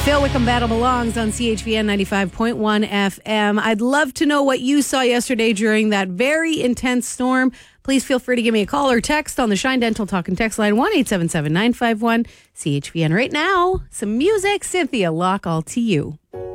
Phil Wickham Battle Belongs on CHVN 95.1 FM. I'd love to know what you saw yesterday during that very intense storm. Please feel free to give me a call or text on the Shine Dental Talk and Text line 1-877-951-CHVN. Right now, some music. Cynthia Locke, all to you.